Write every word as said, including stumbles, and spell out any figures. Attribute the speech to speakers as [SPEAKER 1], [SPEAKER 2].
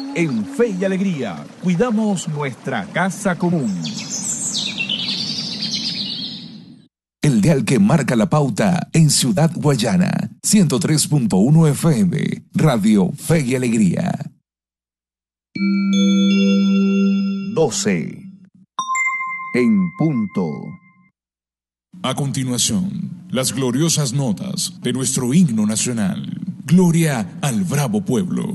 [SPEAKER 1] En Fe y Alegría, cuidamos nuestra casa común.
[SPEAKER 2] El dial que marca la pauta en Ciudad Guayana, ciento tres punto uno F M, Radio Fe y Alegría.
[SPEAKER 1] doce. En punto.
[SPEAKER 3] A continuación, las gloriosas notas de nuestro himno nacional. Gloria al bravo pueblo.